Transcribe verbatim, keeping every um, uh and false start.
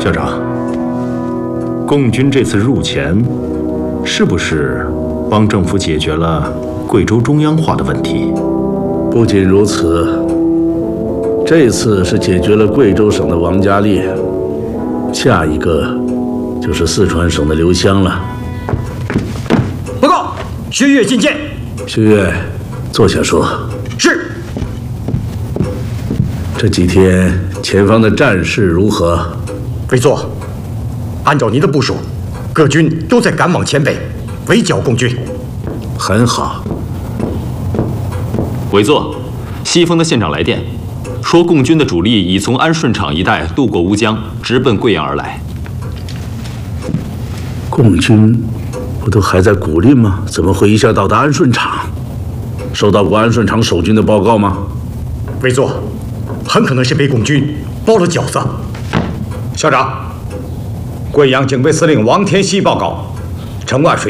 校长，共军这次入前，是不是帮政府解决了贵州中央化的问题？ 不仅如此，这次是解决了贵州省的王家烈，下一个就是四川省的刘湘了。 报告，薛岳觐见。 薛岳，坐下说。 是。 这几天前方的战事如何？ 委座，按照您的部署，各军都在赶往黔北，围剿共军。 很好。 委座，西风的县长来电，说共军的主力已从安顺场一带渡过乌江，直奔贵阳而来。 共军不都还在古蔺吗？怎么会一下到达安顺场？收到过安顺场守军的报告吗？ 委座，很可能是被共军包了饺子。校长，贵阳警备司令王天锡报告，城外水